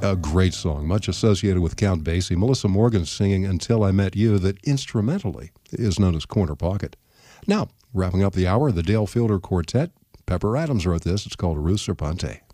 A great song, much associated with Count Basie. Melissa Morgan singing Until I Met You, that instrumentally is known as Corner Pocket. Now, wrapping up the hour, the Dale Fielder Quartet. Pepper Adams wrote this. It's called Ruth Serpente.